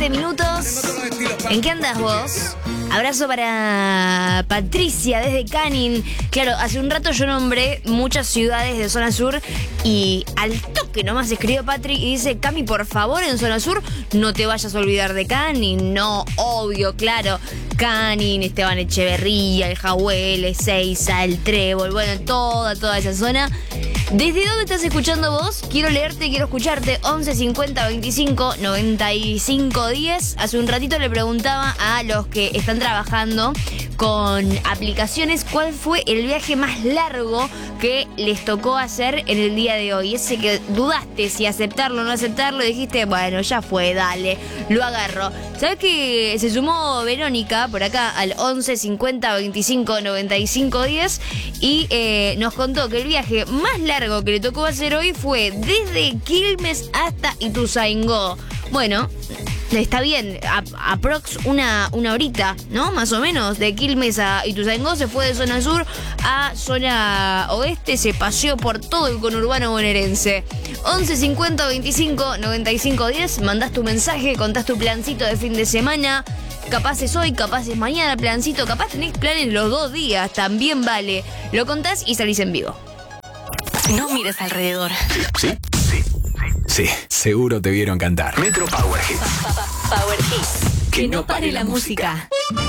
17 minutos. ¿En qué andas vos? Abrazo para Patricia desde Canning. Claro, hace un rato yo nombré muchas ciudades de zona sur y al toque nomás escribió Patri y dice: Cami, por favor, en zona sur no te vayas a olvidar de Canning. No, obvio, claro. Canning, Esteban Echeverría, el Jahuel, Ezeiza, el Trébol, bueno, toda esa zona. ¿Desde dónde estás escuchando vos? Quiero leerte, quiero escucharte. 11 50 25 95 10. Hace un ratito le preguntaba a los que están trabajando con aplicaciones cuál fue el viaje más largo que les tocó hacer en el día de hoy. Ese que dudaste si aceptarlo o no aceptarlo, dijiste, bueno, ya fue, dale, lo agarro. ¿Sabes que se sumó Verónica por acá al 11 50 25 95 10 y nos contó que el viaje más largo que le tocó hacer hoy fue desde Quilmes hasta Ituzaingó? Bueno, está bien, aprox una horita, ¿no? Más o menos, de Quilmes a Ituzaingó. Se fue de zona sur a zona oeste, se paseó por todo el conurbano bonaerense. 11 50 25 95 10, mandás tu mensaje, contás tu plancito de fin de semana. Capaz es hoy, capaz es mañana, plancito, capaz tenés planes los 2 días, también vale. Lo contás y salís en vivo. No mires alrededor. Sí, seguro te vieron cantar. Metro Power Hits. Power Hits. Que no pare la música.